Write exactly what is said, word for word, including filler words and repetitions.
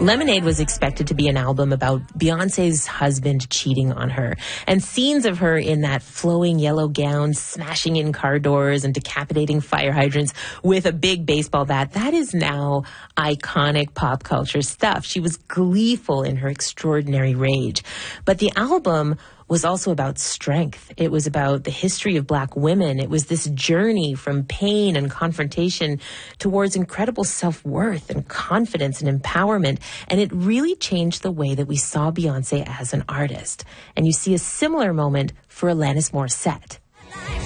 Lemonade was expected to be an album about Beyonce's husband cheating on her, and scenes of her in that flowing yellow gown, smashing in car doors and decapitating fire hydrants with a big baseball bat, that is now iconic pop culture stuff. She was gleeful in her extraordinary rage. But the album was also about strength. It was about the history of Black women. It was this journey from pain and confrontation towards incredible self-worth and confidence and empowerment. And it really changed the way that we saw Beyonce as an artist. And you see a similar moment for Alanis Morissette.